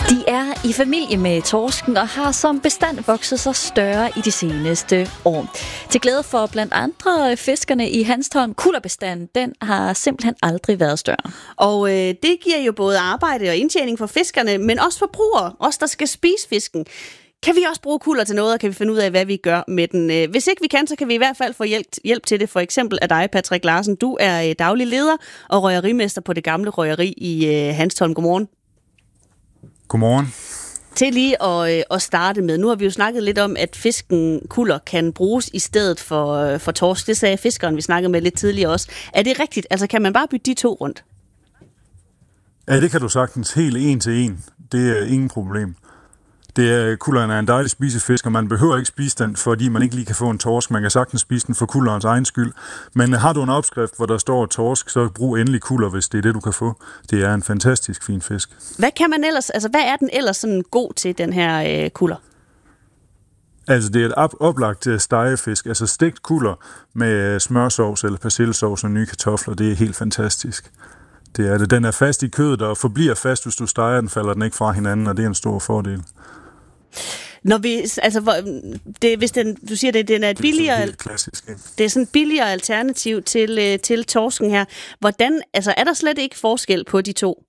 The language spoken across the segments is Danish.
De er i familie med torsken og har som bestand vokset sig større i de seneste år. Til glæde for blandt andre fiskerne i Hanstholm, kullerbestanden, den har simpelthen aldrig været større. Og det giver jo både arbejde og indtjening for fiskerne, men også forbrugere, os der skal spise fisken. Kan vi også bruge kuller til noget, og kan vi finde ud af, hvad vi gør med den? Hvis ikke vi kan, så kan vi i hvert fald få hjælp til det. For eksempel af dig, Patrick Larsen. Du er daglig leder og røgerimester på det gamle røgeri i Hanstholm. Godmorgen. Godmorgen. Til lige at starte med. Nu har vi jo snakket lidt om, at fisken kuller kan bruges i stedet for torsk. Det sagde fiskeren, vi snakkede med lidt tidligere også. Er det rigtigt? Altså kan man bare bytte de to rundt? Ja, det kan du sagtens. Helt en til en. Det er ingen problem. Kulleren er en dejlig spisefisk, og man behøver ikke spise den, fordi man ikke lige kan få en torsk. Man kan sagtens spise den for kullerens egen skyld. Men har du en opskrift, hvor der står torsk, så brug endelig kuller, hvis det er det, du kan få. Det er en fantastisk fin fisk. Hvad kan man ellers, altså hvad er den ellers sådan god til, den her kuller? Altså det er et oplagt stegefisk, altså stegt kuller med smørsovs eller persillesovs og nye kartofler. Det er helt fantastisk. Det er det. Den er fast i kødet og forbliver fast, hvis du steger den, falder den ikke fra hinanden, og det er en stor fordel. Når vi, altså, hvis du siger, at den er et billigere, det er klassisk, ikke? Det er sådan et billigere alternativ til torsken her. Hvordan, altså, er der slet ikke forskel på de to?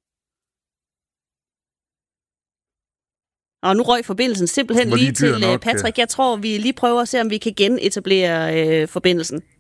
Og nu røg forbindelsen simpelthen lige til Patrick. Jeg tror, vi lige prøver at se, om vi kan genetablere forbindelsen.